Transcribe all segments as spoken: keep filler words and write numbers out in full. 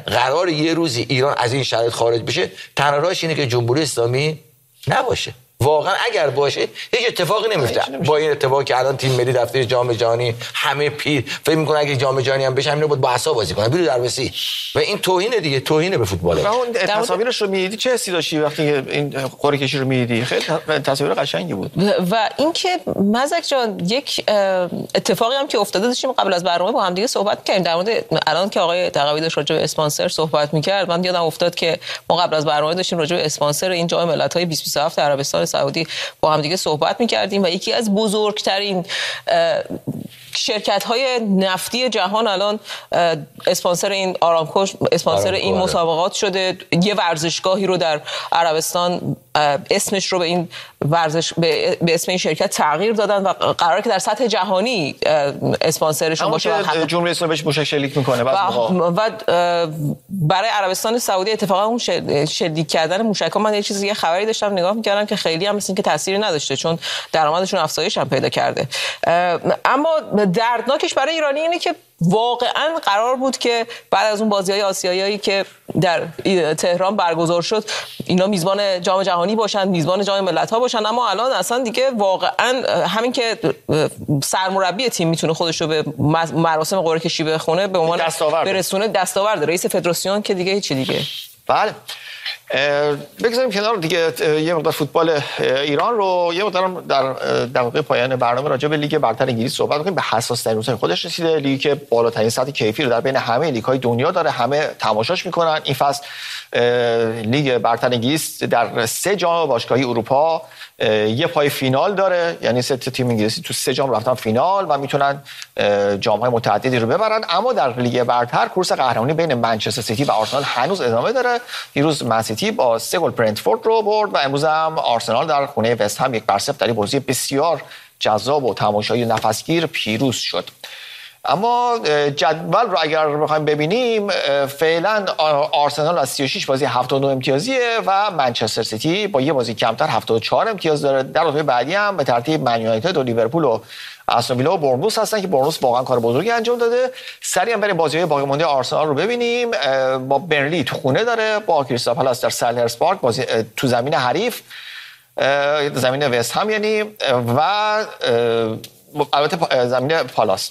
قرار یه روزی ایران از این شرایط خارج بشه، تنها راهش اینه که جمهوری اسلامی نباشه. واقعا اگر باشه هیچ اتفاقی نمیفته. با این اتفاقی که الان تیم ملی رفته جام جهانی، همه پیر فکر میکنن اگه جام جهانی هم بشه همین رو با عصا بازی کنن، بیرو دروسی. و این توهینه دیگه، توهینه به فوتبال. و اون تصاویرش رو می‌دیدی چه حسی داشتی وقتی این قرعه کشی رو می‌دیدی؟ خیلی تصاویر قشنگی بود. و اینکه مزک جان یک اتفاقی هم که افتاده داشتیم قبل از برنامه با هم دیگه صحبت کردیم در مورد الان که آقای تقوی داشت راجع به اسپانسر صحبت می‌کرد، من یادم افتاد که ما قبل از برنامه داشتیم راجع به اسپانسر این جام ملت‌های بیست و بیست و هفت عربستان سعودی با هم دیگه صحبت می‌کردیم و یکی از بزرگترین شرکت‌های نفتی جهان الان اسپانسر این آرامکو، اسپانسر این مسابقات شده. یه ورزشگاهی رو در عربستان اسمش رو به این ورزش به اسم این شرکت تغییر دادن و قراره که در سطح جهانی اسپانسرشون باشه و جمهوری اسلامی بهش موشک شلیک میکنه و, و برای عربستان سعودی اتفاقا اون شلیک کردن موشک‌ها، من یه چیزی یه خبری داشتم نگاه می‌کردم که خیلی هم مثل اینکه تأثیری نداشته چون درآمدشون افزایش هم پیدا کرده. اما دردناکش برای ایرانی اینه که واقعا قرار بود که بعد از اون بازی‌های آسیایی که در تهران برگزار شد اینا میزبان جام جهانی باشن، میزبان جام ملت‌ها باشن، اما الان اصلا دیگه واقعا همین که سرمربی تیم میتونه خودش رو به مراسم قرعه کشی بخونه به عنوان برسونه دستاورد رئیس فدراسیون که دیگه هیچی دیگه. بله بگذاریم کنار دیگه یه مقدار فوتبال ایران رو، یه مقدار در دقیقه پایان برنامه راجع به لیگ برتر انگلیس صحبت کنیم. به حساس ترین روزهای خودش رسیده، لیگی که بالاترین سطح کیفی رو در بین همه لیگ‌های دنیا داره، همه تماشاش میکنن. این فصل لیگ برتر انگلیس در سه جام باشگاهی اروپا یه پای فینال داره، یعنی سه تیم انگلیسی تو سه جام رفتن فینال و میتونن جام‌های متعددی رو ببرن. اما در لیگ برتر کورس قهرمانی بین منچستر سیتی و آرسنال هنوز ادامه داره. دیروز من سیتی با سه گل برنتفورد رو برد و امروز هم آرسنال در خونه وست هم یک بر صفر در بازی بسیار جذاب و تماشایی نفسگیر پیروز شد. اما جدول رو اگر بخوایم ببینیم فعلا آرسنال از سی و شش بازی هفتاد و نه امتیازیه و منچستر سیتی با یه بازی کمتر هفتاد و چهار امتیاز داره. در رتبه بعدی هم به ترتیب من یونایتد و لیورپول و استون ویلا و برنموث هستن که برنموث واقعا کار بزرگی انجام داده. سریع بریم بازی‌های باقی مونده آرسنال رو ببینیم. با برنلی تو خونه داره، با کریستال پالاس در سلهرز پارک بازی تو زمین حریف، زمین وست هم یعنی، و البته زمین پالاس.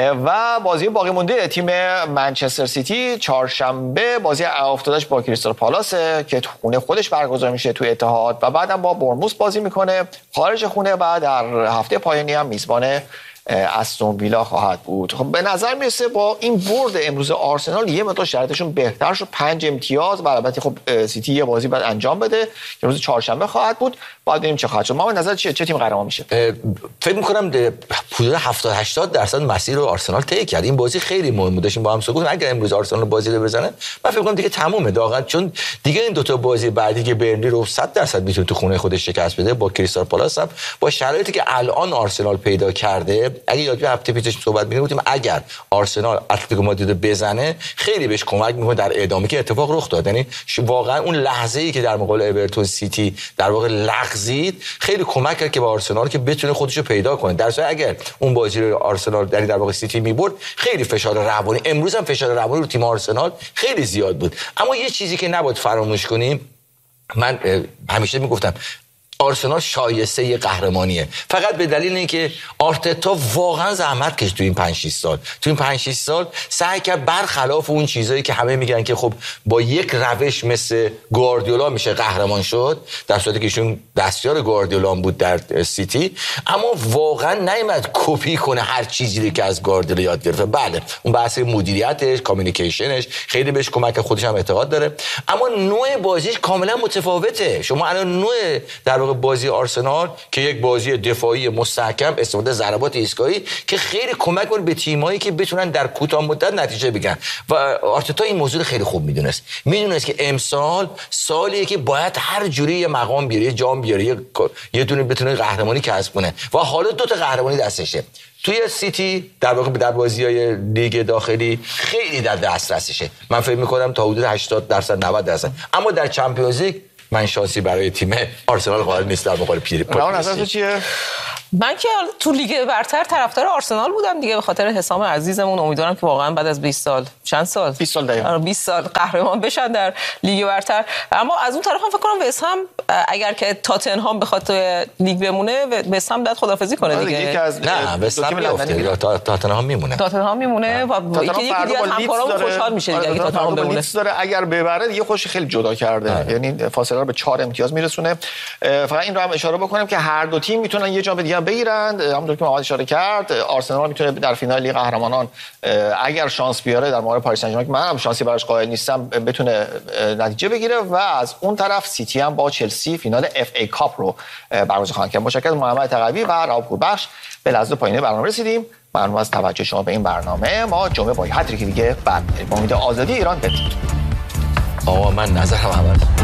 و بازی باقی مونده تیم منچستر سیتی چهارشنبه بازی افتادش با کریستال پالاسه که تو خونه خودش برگزار میشه تو اتحاد و بعدم با برنموث بازی میکنه خارج خونه و در هفته پایانی هم میزبان استون ویلا خواهد بود. خب به نظر میرسه با این برد امروز آرسنال یه مقدار شرایطشون بهتر شد، پنج امتیاز و البته خب سیتی یه بازی بعد انجام بده که روز چهارشنبه خواهد بود. بعد ببینیم چه خواهد شد. ما به نظر چیه چه تیم قهرمان میشه؟ فکر می‌کنم حدود هفتاد هشتاد درصد مسیر رو آرسنال طی کرد. این بازی خیلی مهم بود، داشتیم با هم صحبت. اگر امروز آرسنال بازی رو بزنه من فکر می‌کنم دیگه تمومه داغن، چون دیگه این دو تا بازی بعدی که برنلی رو صد درصد میتونه تو خونه خودش شکست بده با کریستال پالاس هم با شرایطی که الان آرسنال پیدا کرده. اگه یاد هفته پیشش صحبت می‌کردیم اگر آرسنال اتلتیکو مادرید بزنه خیلی بهش کمک می‌کنه در ادامه که اتفاق رخ داد. یعنی واقعا اون لحظه‌ای که در مقابل اورتون سیتی در واقع لغزید خیلی کمک کرد که با آرسنال که بتونه خودش رو پیدا کنه. در صورتی اگر اون بازی رو آرسنال در در واقع سیتی می‌برد خیلی فشار روانی، امروز هم فشار روانی رو تیم آرسنال خیلی زیاد بود. اما یه چیزی که نباید فراموش کنیم، من همیشه میگفتم آرسنال شایسته یه قهرمانیه، فقط به دلیل اینکه آرتتا واقعا زحمت کشید تو این پنج شش سال. تو این پنج شش سال سعی کرد برخلاف اون چیزایی که همه میگن که خب با یک روش مثل گواردیولا میشه قهرمان شد، در صورتی که ایشون دستیار گواردیولا بود در سیتی، اما واقعا نیامد کپی کنه هر چیزی که از گواردیولا یاد گرفته. بله اون بحث مدیریتش، کامیونیکیشنش خیلی بهش کمک، خودش هم اعتقاد داره، اما نوع بازیش کاملا متفاوته. شما الان نوع در بازی آرسنال که یک بازی دفاعی مستحکم، استفاده ضربات ایستگاهی که خیلی کمک کنه به تیمایی که بتونن در کوتاه مدت نتیجه بگیرن و آرتتا این موضوع خیلی خوب میدونست. میدونست که امسال سالیه که باید هر جوری یه مقام بیاره، یه جام بیاره، یه, یه دونه بتونه قهرمانی کسب کنه و حالا دو تا قهرمانی دستشه. توی سیتی در واقع در بازی‌های لیگ داخلی خیلی در دسترسشه. من فکر می‌کنم تا حدود هشتاد درصد نود درصد، اما در چمپیونز لیگ من شانسی برای تیم آرسنال قائل نیستم. مقابل پیر راون نظر تو چیه؟ من که تو لیگ برتر طرفدار آرسنال بودم دیگه به خاطر حسام عزیزمون. امیدوارم که واقعا بعد از بیست سال چند سال بیست سال دقیقاً بیست سال قهرمان بشن در لیگ برتر. اما از اون طرف هم فکر کنم وست هم اگر که تاتنهام بخواد تو لیگ بمونه وست هم باید خداحافظی کنه دیگه. نه وست هم میافته، تاتنهام میمونه. تاتنهام میمونه و یکی دیگه از همکارام خوشحال میشه دیگه اگه تاتنهام بمونه. اگر ببره دیگه خوش خیلی جدا کرده، یعنی فاصله رو به چهار امتیاز میرسونه. فقط این رو هم اشاره بکنم که هر دو تیم میتونن یه جام دیگه بگیرند. همونطور که محمد اشاره کرد آرسنال میتونه در فینال لیگ قهرمانان اگر شانس بیاره در مقابل پاریس سن ژرمن که منم شانسی براش قائل نیستم بتونه نتیجه بگیره و از اون طرف سیتی هم با چلسی فینال اف ای کاپ رو برگزار خواهند کرد. مشکل محمد تقوی و رئوف پوربخش به لحظه پایانی برنامه رسیدیم. ممنون از توجه شما به این برنامه. ما جمعه با هتریک دیگه بعد امید آزادی ایران بدید. آقا من نظرم عوض